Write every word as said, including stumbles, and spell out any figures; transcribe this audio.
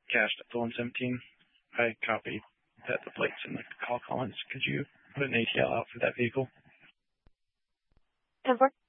cached at the one seventeen. I copied that the plates in the call comments. Could you put an A T L out for that vehicle? ten four.